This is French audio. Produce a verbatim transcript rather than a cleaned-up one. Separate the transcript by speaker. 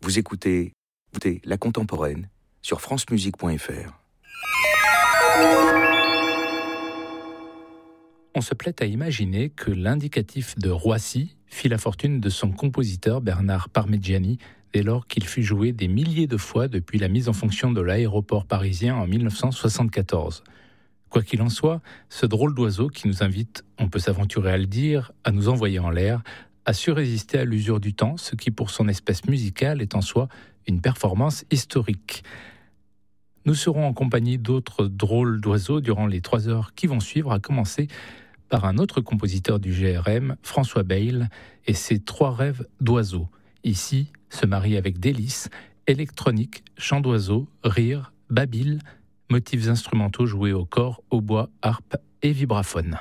Speaker 1: Vous écoutez, écoutez La Contemporaine sur france musique point f r.
Speaker 2: On se plaît à imaginer que l'indicatif de Roissy fit la fortune de son compositeur Bernard Parmigiani dès lors qu'il fut joué des milliers de fois depuis la mise en fonction de l'aéroport parisien en dix-neuf cent soixante-quatorze. Quoi qu'il en soit, ce drôle d'oiseau qui nous invite, on peut s'aventurer à le dire, à nous envoyer en l'air, a su résister à l'usure du temps, ce qui pour son espèce musicale est en soi une performance historique. Nous serons en compagnie d'autres drôles d'oiseaux durant les trois heures qui vont suivre, à commencer par un autre compositeur du G R M, François Bayle, et ses trois rêves d'oiseaux. Ici, se marie avec délice, électronique, chant d'oiseaux, rire, babil, motifs instrumentaux joués au cor, hautbois, harpe et vibraphone.